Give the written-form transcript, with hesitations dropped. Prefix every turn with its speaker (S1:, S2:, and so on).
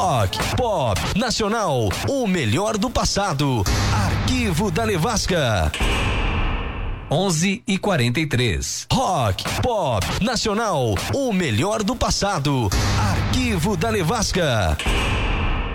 S1: Rock, pop, nacional, o melhor do passado. Arquivo da Nevasca.
S2: 11h43.
S1: Rock, pop, nacional, o melhor do passado. Arquivo da Nevasca.